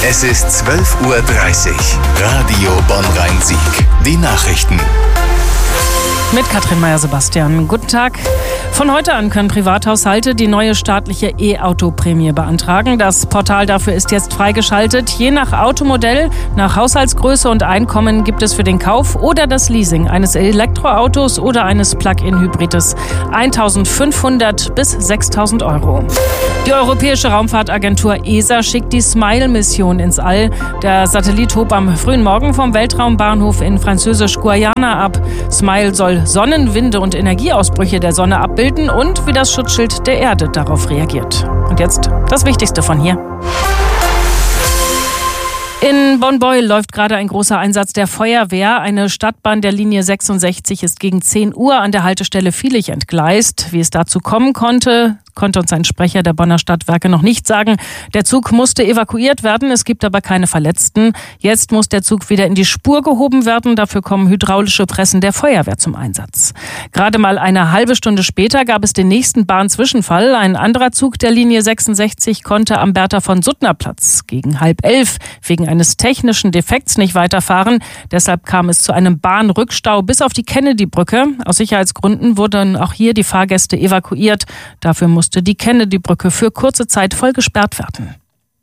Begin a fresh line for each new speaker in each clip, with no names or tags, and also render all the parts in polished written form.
Es ist 12:30 Uhr. Radio Bonn-Rhein-Sieg. Die Nachrichten.
Mit Katrin Meyer-Sebastian. Guten Tag. Von heute an können Privathaushalte die neue staatliche E-Auto-Prämie beantragen. Das Portal dafür ist jetzt freigeschaltet. Je nach Automodell, nach Haushaltsgröße und Einkommen gibt es für den Kauf oder das Leasing eines Elektroautos oder eines Plug-in-Hybrides 1.500 bis 6.000 Euro. Die Europäische Raumfahrtagentur ESA schickt die SMILE-Mission ins All. Der Satellit hob am frühen Morgen vom Weltraumbahnhof in Französisch-Guayana ab. SMILE soll Sonnenwinde und Energieausbrüche der Sonne abbilden und wie das Schutzschild der Erde darauf reagiert. Und jetzt das Wichtigste von hier. In Bonn-Beuel läuft gerade ein großer Einsatz der Feuerwehr. Eine Stadtbahn der Linie 66 ist gegen 10 Uhr an der Haltestelle Vielig entgleist. Wie es dazu kommen konnte uns ein Sprecher der Bonner Stadtwerke noch nicht sagen. Der Zug musste evakuiert werden, es gibt aber keine Verletzten. Jetzt muss der Zug wieder in die Spur gehoben werden. Dafür kommen hydraulische Pressen der Feuerwehr zum Einsatz. Gerade mal eine halbe Stunde später gab es den nächsten Bahnzwischenfall. Ein anderer Zug der Linie 66 konnte am Bertha-von-Suttner-Platz gegen 10:30 wegen eines technischen Defekts nicht weiterfahren. Deshalb kam es zu einem Bahnrückstau bis auf die Kennedy-Brücke. Aus Sicherheitsgründen wurden auch hier die Fahrgäste evakuiert. Dafür musste die Kennedy-Brücke für kurze Zeit voll gesperrt werden.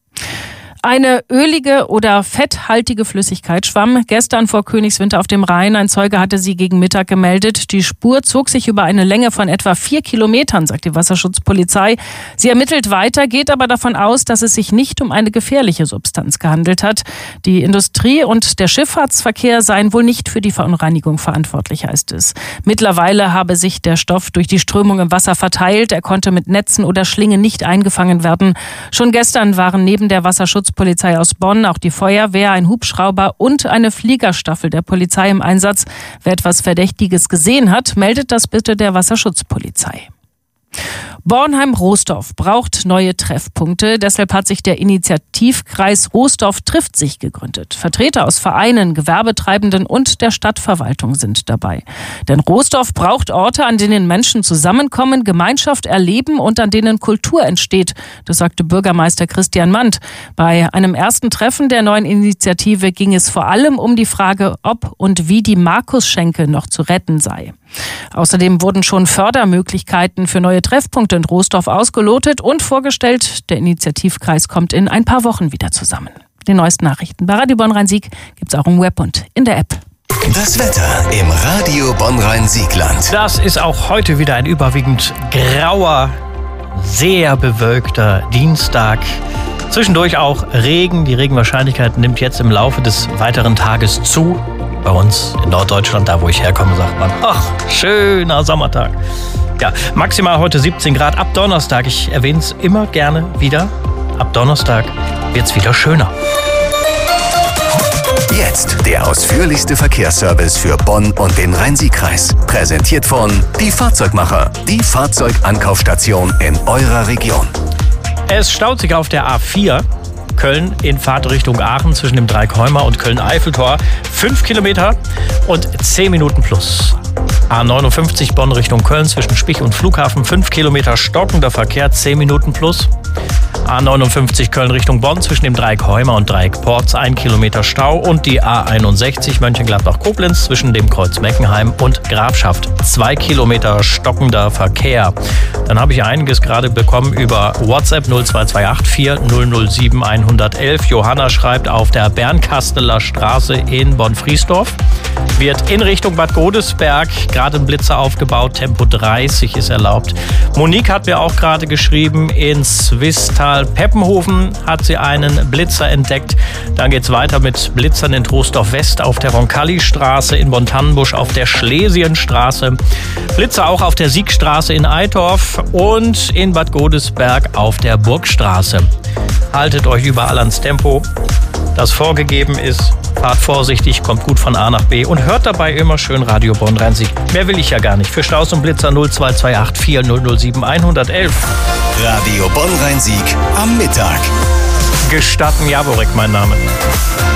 Eine ölige oder fetthaltige Flüssigkeit schwamm gestern vor Königswinter auf dem Rhein. Ein Zeuge hatte sie gegen Mittag gemeldet. Die Spur zog sich über eine Länge von etwa 4 Kilometern, sagt die Wasserschutzpolizei. Sie ermittelt weiter, geht aber davon aus, dass es sich nicht um eine gefährliche Substanz gehandelt hat. Die Industrie und der Schifffahrtsverkehr seien wohl nicht für die Verunreinigung verantwortlich, heißt es. Mittlerweile habe sich der Stoff durch die Strömung im Wasser verteilt. Er konnte mit Netzen oder Schlingen nicht eingefangen werden. Schon gestern waren neben der Wasserschutzpolizei aus Bonn auch die Feuerwehr, ein Hubschrauber und eine Fliegerstaffel der Polizei im Einsatz. Wer etwas Verdächtiges gesehen hat, meldet das bitte der Wasserschutzpolizei. Bornheim-Roßdorf braucht neue Treffpunkte. Deshalb hat sich der Initiativkreis Roßdorf trifft sich gegründet. Vertreter aus Vereinen, Gewerbetreibenden und der Stadtverwaltung sind dabei. Denn Roßdorf braucht Orte, an denen Menschen zusammenkommen, Gemeinschaft erleben und an denen Kultur entsteht. Das sagte Bürgermeister Christian Mandt. Bei einem ersten Treffen der neuen Initiative ging es vor allem um die Frage, ob und wie die Markusschenke noch zu retten sei. Außerdem wurden schon Fördermöglichkeiten für neue Treffpunkte in Roßdorf ausgelotet und vorgestellt. Der Initiativkreis kommt in ein paar Wochen wieder zusammen. Die neuesten Nachrichten bei Radio Bonn-Rhein-Sieg gibt's auch im Web und in der App.
Das Wetter im Radio Bonn-Rhein-Siegland.
Das ist auch heute wieder ein überwiegend grauer, sehr bewölkter Dienstag. Zwischendurch auch Regen. Die Regenwahrscheinlichkeit nimmt jetzt im Laufe des weiteren Tages zu. Bei uns in Norddeutschland, da wo ich herkomme, sagt man, ach, schöner Sommertag. Ja, maximal heute 17 Grad ab Donnerstag. Ich erwähne es immer gerne wieder. Ab Donnerstag wird's wieder schöner.
Jetzt der ausführlichste Verkehrsservice für Bonn und den Rhein-Sieg-Kreis. Präsentiert von Die Fahrzeugmacher, die Fahrzeugankaufstation in eurer Region.
Es staut sich auf der A4. Köln in Fahrtrichtung Aachen zwischen dem Dreieckholmer und Köln-Eiffeltor 5 Kilometer und 10 Minuten plus. A59 Bonn Richtung Köln zwischen Spich und Flughafen 5 Kilometer stockender Verkehr 10 Minuten plus. A59 Köln Richtung Bonn zwischen dem Dreieckholmer und Dreieckporz 1 Kilometer Stau und die A61 Mönchengladbach-Koblenz zwischen dem Kreuz Meckenheim und Grafschaft 2 Kilometer stockender Verkehr. Dann habe ich einiges gerade bekommen über WhatsApp 0228 4007 111. Johanna schreibt, auf der Bernkasteler Straße in Bonn-Friesdorf wird in Richtung Bad Godesberg gerade ein Blitzer aufgebaut. Tempo 30 ist erlaubt. Monique hat mir auch gerade geschrieben, in Swisttal-Peppenhofen hat sie einen Blitzer entdeckt. Dann geht es weiter mit Blitzern in Troisdorf West auf der Roncalli-Straße, in Bonn-Tannenbusch auf der Schlesienstraße. Blitzer auch auf der Siegstraße in Eitorf und in Bad Godesberg auf der Burgstraße. Haltet euch überall ans Tempo, das vorgegeben ist. Fahrt vorsichtig, kommt gut von A nach B und hört dabei immer schön Radio Bonn-Rhein-Sieg. Mehr will ich ja gar nicht. Für Staus und Blitzer 0228 4007 111.
Radio Bonn-Rhein-Sieg am Mittag.
Gestatten Jaworek, mein Name.